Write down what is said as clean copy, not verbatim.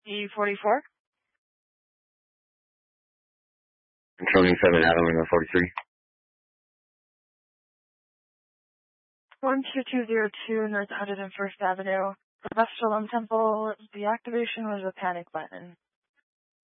E44? Controlling 7, Avalon 43. 12202 North 101st Avenue. The Vestalum Temple, the activation was a panic button.